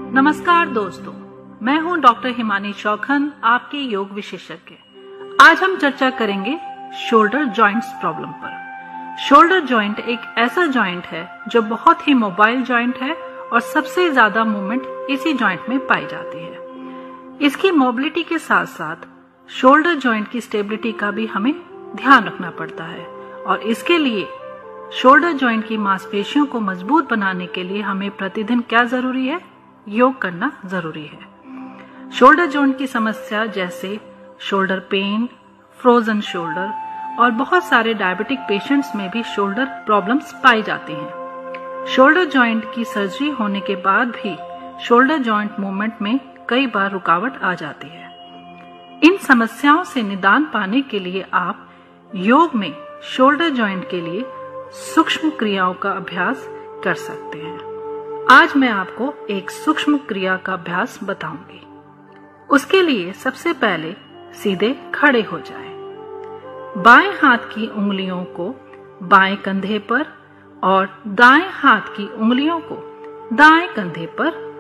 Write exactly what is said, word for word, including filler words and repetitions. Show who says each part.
Speaker 1: नमस्कार दोस्तों, मैं हूं डॉक्टर हिमानी चौखन, आपके योग विशेषज्ञ। आज हम चर्चा करेंगे शोल्डर जॉइंट्स प्रॉब्लम पर। शोल्डर जॉइंट एक ऐसा जॉइंट है जो बहुत ही मोबाइल जॉइंट है और सबसे ज्यादा मूवमेंट इसी जॉइंट में पाई जाती है। इसकी मोबिलिटी के साथ साथ शोल्डर जॉइंट की स्टेबिलिटी का भी हमें ध्यान रखना पड़ता है और इसके लिए शोल्डर जॉइंट की मांसपेशियों को मजबूत बनाने के लिए हमें प्रतिदिन क्या जरूरी है? योग करना जरूरी है। शोल्डर जॉइंट की समस्या जैसे शोल्डर पेन, फ्रोजन शोल्डर और बहुत सारे डायबिटिक पेशेंट्स में भी शोल्डर प्रॉब्लम्स पाई जाती हैं। शोल्डर जॉइंट की सर्जरी होने के बाद भी शोल्डर जॉइंट मूवमेंट में कई बार रुकावट आ जाती है। इन समस्याओं से निदान पाने के लिए आप योग में शोल्डर जॉइंट के लिए सूक्ष्म क्रियाओं का अभ्यास कर सकते हैं। आज मैं आपको एक सूक्ष्म क्रिया का अभ्यास बताऊंगी। उसके लिए सबसे पहले सीधे खड़े हो जाएं। बाएं हाथ की उंगलियों को बाएं कंधे पर और दाएं हाथ की उंगलियों को दाएं कंधे पर